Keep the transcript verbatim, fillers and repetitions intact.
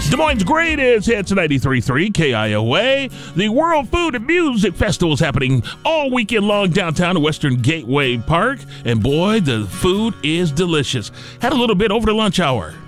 Des Moines' greatest hits, ninety-three point three K I O A. The World Food and Music Festival is happening all weekend long downtown at Western Gateway Park. And boy, the food is delicious. Had a little bit over the lunch hour.